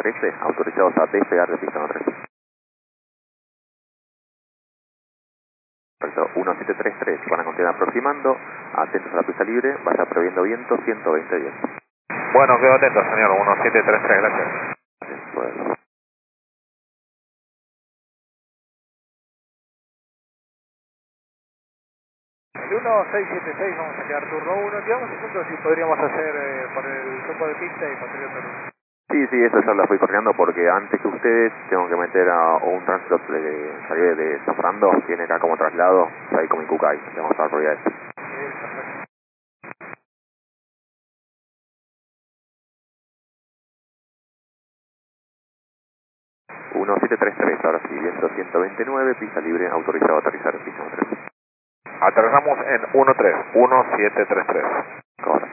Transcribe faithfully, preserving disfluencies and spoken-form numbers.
terrestre, autorizados a despegar de pista uno tres. Perfecto, uno siete tres tres, van a continuar aproximando, atentos a la pista libre, va a estar previendo viento ciento veinte diez. Bueno, quedo atento, señor, uno siete tres tres, gracias. Bueno. El uno seis siete seis vamos a quedar turno uno, quedamos atentos si podríamos hacer eh, por el campo de pista y pasar turno. Sí, sí, eso ya lo fui coordinando porque antes que ustedes tengo que meter a un tránsito de salir de Zafrando, tiene acá como traslado, ahí con mi Kukai, vamos a dar prioridad a eso. uno siete tres tres, ahora sí, viento ciento veintinueve, pista libre, autorizado a aterrizar en pista uno tres. Aterrizamos en uno tres, uno siete tres tres. Correcto.